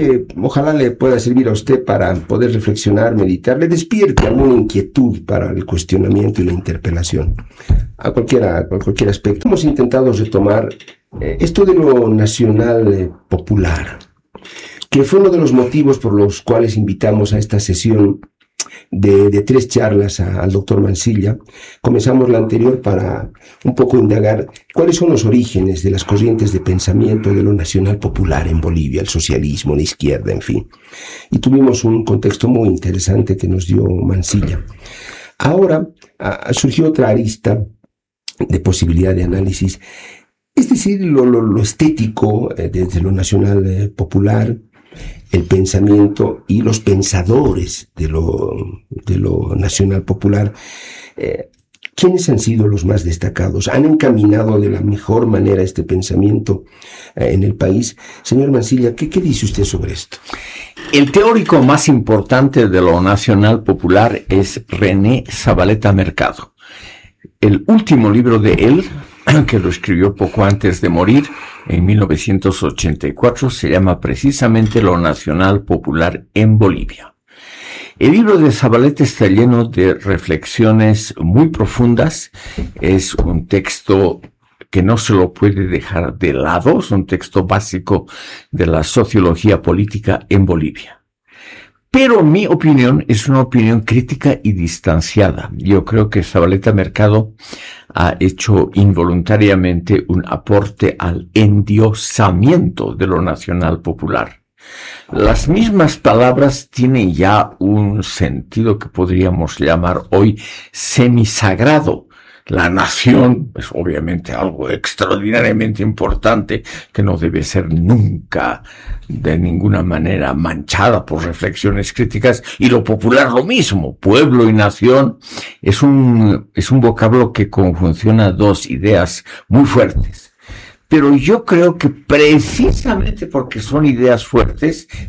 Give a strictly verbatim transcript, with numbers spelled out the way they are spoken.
que ojalá le pueda servir a usted para poder reflexionar, meditar, le despierte alguna inquietud para el cuestionamiento y la interpelación a cualquiera, a cualquier aspecto. Hemos intentado retomar eh, esto de lo nacional eh, popular, que fue uno de los motivos por los cuales invitamos a esta sesión de, de tres charlas a, al doctor Mansilla. Comenzamos la anterior para un poco indagar cuáles son los orígenes de las corrientes de pensamiento de lo nacional popular en Bolivia, el socialismo, la izquierda, en fin. Y tuvimos un contexto muy interesante que nos dio Mansilla. Ahora a, surgió otra arista de posibilidad de análisis, es decir, lo, lo, lo estético eh, desde lo nacional eh, popular, el pensamiento y los pensadores de lo, de lo nacional popular. Eh, ¿Quiénes han sido los más destacados? ¿Han encaminado de la mejor manera este pensamiento eh, en el país? Señor Mansilla, ¿qué, qué dice usted sobre esto? El teórico más importante de lo nacional popular es René Zavaleta Mercado. El último libro de él, que lo escribió poco antes de morir, en mil novecientos ochenta y cuatro, se llama precisamente Lo Nacional Popular en Bolivia. El libro de Zavaleta está lleno de reflexiones muy profundas. Es un texto que no se lo puede dejar de lado, es un texto básico de la sociología política en Bolivia. Pero mi opinión es una opinión crítica y distanciada. Yo creo que Zavaleta Mercado ha hecho involuntariamente un aporte al endiosamiento de lo nacional popular. Las mismas palabras tienen ya un sentido que podríamos llamar hoy semisagrado. La nación es obviamente algo extraordinariamente importante que no debe ser nunca de ninguna manera manchada por reflexiones críticas, y lo popular lo mismo. Pueblo y nación es un, es un vocablo que conjunciona dos ideas muy fuertes. Pero yo creo que precisamente porque son ideas fuertes,